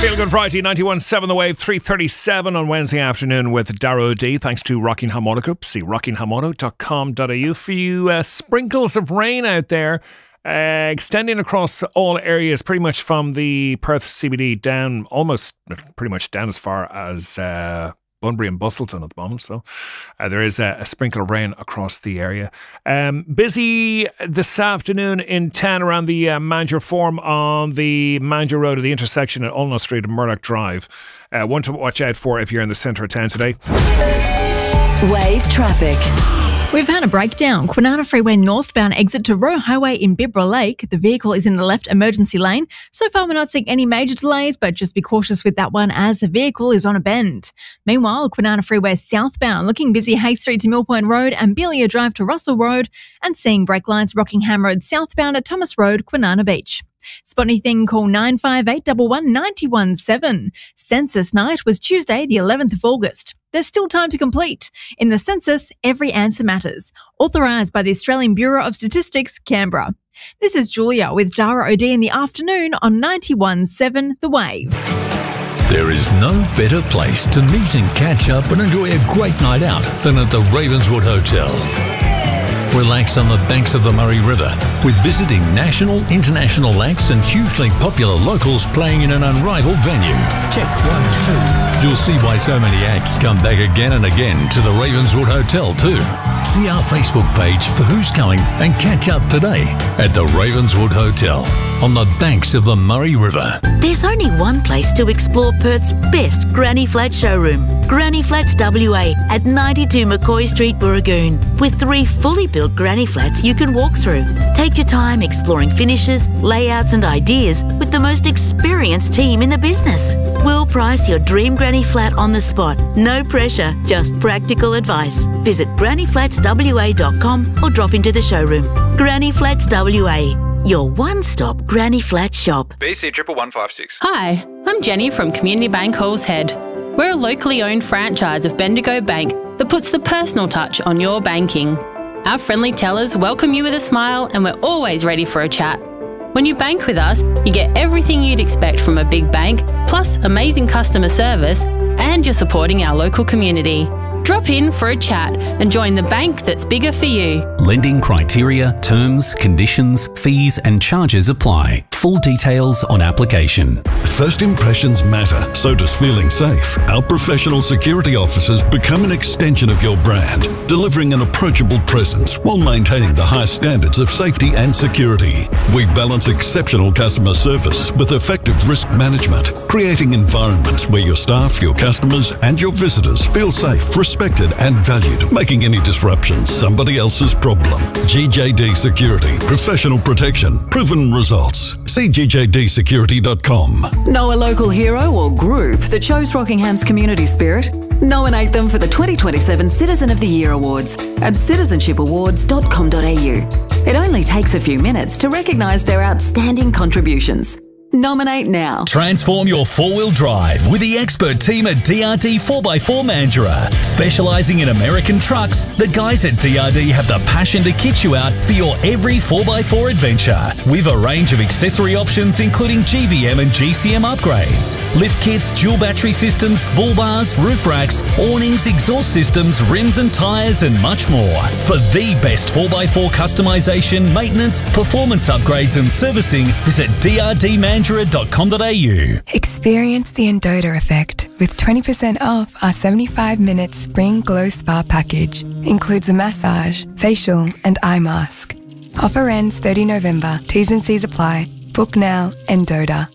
Feel Good Friday, 91.7 The Wave, 3:37 on Wednesday afternoon with Dara O'D. Thanks to Rocking Harmonic. See rockingharmonic.com.au. For you sprinkles of rain out there, extending across all areas, pretty much from the Perth CBD down, almost pretty much down as far as Bunbury and Bustleton at the moment. So there is a sprinkle of rain across the area. Busy this afternoon in town around the Manger Forum on the Manger Road at the intersection at Ulno Street and Murdoch Drive. One to watch out for if you're in the centre of town today. Wave traffic. We've had a breakdown. Kwinana Freeway northbound exit to Roe Highway in Bibra Lake. The vehicle is in the left emergency lane. So far, we're not seeing any major delays, but just be cautious with that one as the vehicle is on a bend. Meanwhile, Kwinana Freeway southbound looking busy Hay Street to Millpoint Road and Belia Drive to Russell Road, and seeing brake lights Rockingham Road southbound at Thomas Road, Kwinana Beach. Spot anything, call 958 11 917. Census night was Tuesday, the 11th of August. There's still time to complete. In the census, every answer matters. Authorised by the Australian Bureau of Statistics, Canberra. This is Julia with Dara O'D in the afternoon on 91.7 The Wave. There is no better place to meet and catch up and enjoy a great night out than at the Ravenswood Hotel. Relax on the banks of the Murray River with visiting national, international acts and hugely popular locals playing in an unrivaled venue. Check 1, 2. You'll see why so many acts come back again and again to the Ravenswood Hotel too. See our Facebook page for who's coming and catch up today at the Ravenswood Hotel on the banks of the Murray River. There's only one place to explore Perth's best Granny Flat showroom. Granny Flats WA at 92 McCoy Street, Burragoon. With 3 fully built granny flats you can walk through. Take your time exploring finishes, layouts and ideas with the most experienced team in the business. We'll price your dream granny flat on the spot. No pressure, just practical advice. Visit grannyflatswa.com or drop into the showroom. Granny Flats WA, your one-stop granny flat shop. BC 11156. Hi, I'm Jenny from Community Bank Halls Head. We're a locally owned franchise of Bendigo Bank that puts the personal touch on your banking. Our friendly tellers welcome you with a smile and we're always ready for a chat. When you bank with us, you get everything you'd expect from a big bank, plus amazing customer service, and you're supporting our local community. Drop in for a chat and join the bank that's bigger for you. Lending criteria, terms, conditions, fees and charges apply. Full details on application. First impressions matter, so does feeling safe. Our professional security officers become an extension of your brand, delivering an approachable presence while maintaining the highest standards of safety and security. We balance exceptional customer service with effective risk management, creating environments where your staff, your customers and your visitors feel safe, respected and valued, making any disruptions somebody else's problem. GJD Security, professional protection, proven results. See gjdsecurity.com. Know a local hero or group that shows Rockingham's community spirit? Nominate them for the 2027 Citizen of the Year Awards at citizenshipawards.com.au. It only takes a few minutes to recognise their outstanding contributions. Nominate now. Transform your four-wheel drive with the expert team at DRD 4x4 Mandurah. Specialising in American trucks, the guys at DRD have the passion to kit you out for your every 4x4 adventure. With a range of accessory options including GVM and GCM upgrades, lift kits, dual battery systems, bull bars, roof racks, awnings, exhaust systems, rims and tyres and much more. For the best 4x4 customisation, maintenance, performance upgrades and servicing, visit DRDMandurah.com.au. Experience the Endota effect with 20% off our 75-minute Spring Glow Spa package. Includes a massage, facial and eye mask. Offer ends 30 November. T's and C's apply. Book now, Endota.